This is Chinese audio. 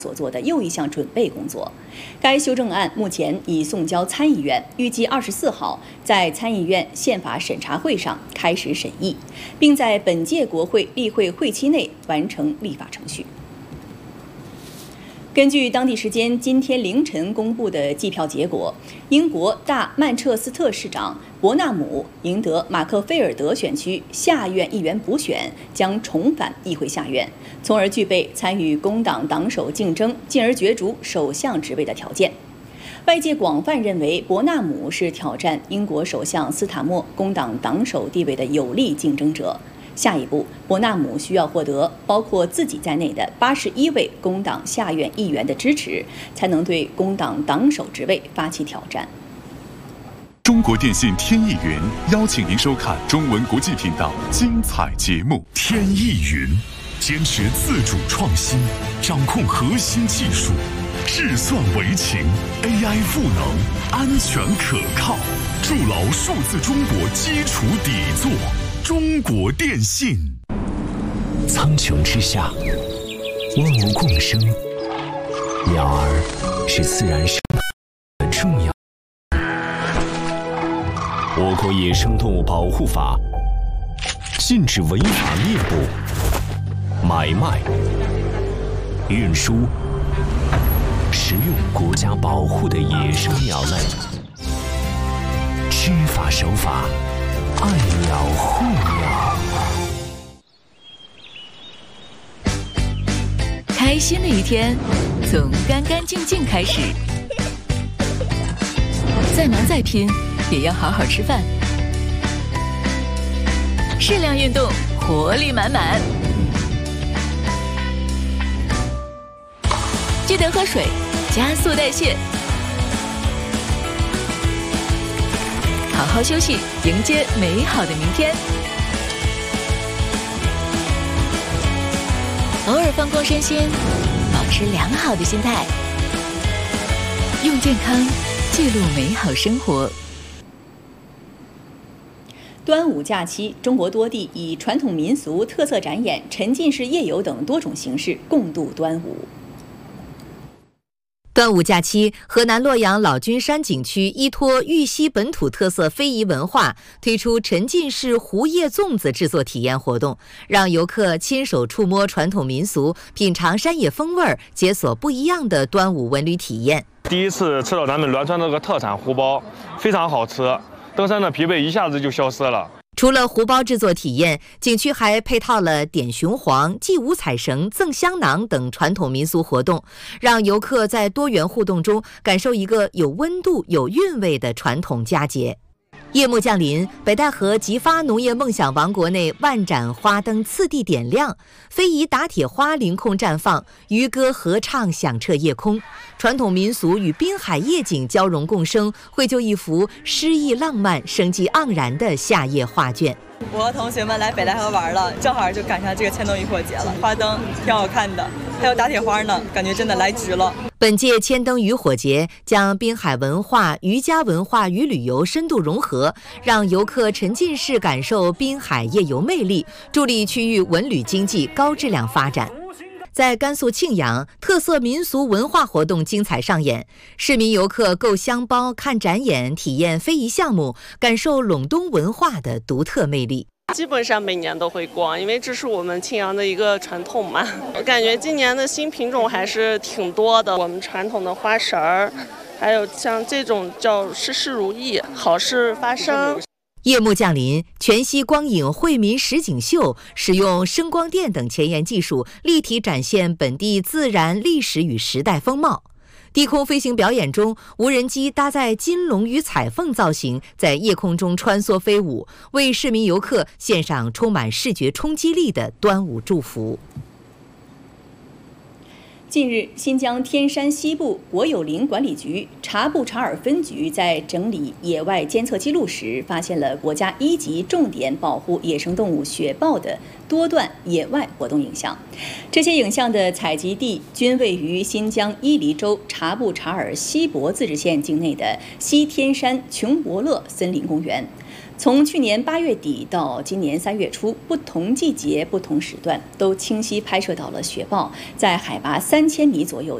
所做的又一项准备工作。该修正案目前已送交参议院，预计24号在参议院宪法审查会上开始审议，并在本届国会例会会期内完成立法程序。根据当地时间今天凌晨公布的计票结果，英国大曼彻斯特市长伯纳姆赢得马克菲尔德选区下院议员补选，将重返议会下院，从而具备参与工党党首竞争，进而角逐首相职位的条件。外界广泛认为，伯纳姆是挑战英国首相斯塔默工党党首地位的有力竞争者。下一步，伯纳姆需要获得包括自己在内的81位工党下院议员的支持，才能对工党党首职位发起挑战。 中国电信天翼云邀请您收看中文国际频道精彩节目。 天翼云坚持自主创新，掌控核心技术，智算为情 ，AI 赋能，安全可靠，筑牢数字中国基础底座。中国电信。 苍穹之下，万物共生，鸟儿是自然生态的重要。我国野生动物保护法禁止违法猎捕、买卖、运输、食用国家保护的野生鸟类，知法守法，爱鸟护鸟。 开心的一天从干干净净开始，再忙再拼也要好好吃饭，适量运动，活力满满。记得喝水，加速代谢。好好休息，迎接美好的明天。偶尔放空身心，保持良好的心态，用健康记录美好生活。 端午假期，中国多地以传统民俗、特色展演、沉浸式夜游等多种形式共度端午。 端午假期，河南洛阳老君山景区依托豫西本土特色非遗文化，推出沉浸式胡叶粽子制作体验活动，让游客亲手触摸传统民俗，品尝山野风味，解锁不一样的端午文旅体验。 第一次吃到咱们栾川这个特产胡包，非常好吃，登山的疲惫一下子就消失了。 除了胡包制作体验，景区还配套了点雄黄、祭五彩绳、赠香囊等传统民俗活动，让游客在多元互动中感受一个有温度、有韵味的传统佳节。夜幕降临，北戴河吉发农业梦想王国内万盏花灯次第点亮，非遗打铁花凌空绽放，渔歌合唱响彻夜空，传统民俗与滨海夜景交融共生，绘就一幅诗意浪漫、生机盎然的夏夜画卷。 我和同学们来北戴河玩了，正好就赶上这个千灯渔火节了，花灯挺好看的，还有打铁花呢，感觉真的来值了。 本届千灯渔火节将滨海文化、渔家文化与旅游深度融合，让游客沉浸式感受滨海夜游魅力，助力区域文旅经济高质量发展。在甘肃庆阳，特色民俗文化活动精彩上演，市民游客购香包、看展演、体验非遗项目，感受陇东文化的独特魅力。 基本上每年都会逛，因为这是我们庆阳的一个传统嘛。我感觉今年的新品种还是挺多的，我们传统的花绳儿，还有像这种叫事事如意、好事发生。 夜幕降临，全息光影惠民实景秀使用声光电等前沿技术，立体展现本地自然、历史与时代风貌。低空飞行表演中，无人机搭载金龙与彩凤造型，在夜空中穿梭飞舞，为市民游客献上充满视觉冲击力的端午祝福。 近日，新疆天山西部国有林管理局察布查尔分局在整理野外监测记录时，发现了国家1级重点保护野生动物雪豹的多段野外活动影像。这些影像的采集地均位于新疆伊犁州察布查尔西博自治县境内的西天山琼伯勒森林公园。 从去年8月底到今年3月初，不同季节、不同时段都清晰拍摄到了雪豹在海拔3000米左右